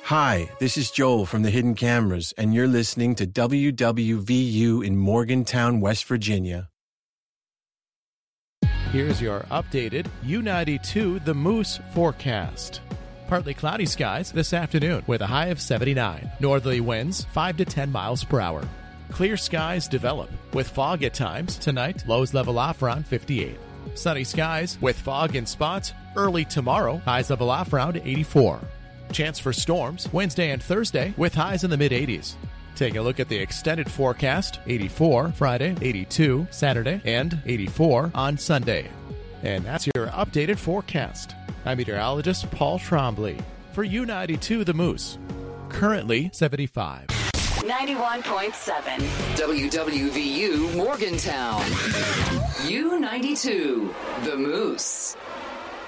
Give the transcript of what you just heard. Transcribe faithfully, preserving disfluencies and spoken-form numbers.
Hi, this is Joel from the Hidden Cameras, and you're listening to W W V U in Morgantown, West Virginia. Here's your updated U ninety-two The Moose forecast. Partly cloudy skies this afternoon with a high of seventy-nine. Northerly winds five to ten miles per hour. Clear skies develop with fog at times. Tonight, lows level off around fifty-eight. Sunny skies with fog in spots early tomorrow. Highs level off around eighty-four. Chance for storms Wednesday and Thursday with highs in the mid-eighties. Take a look at the extended forecast. eighty-four Friday, eighty-two Saturday, and eighty-four on Sunday. And that's your updated forecast. I'm meteorologist Paul Trombley for U ninety-two The Moose. Currently seventy-five. ninety-one point seven W W V U Morgantown. U ninety-two The Moose.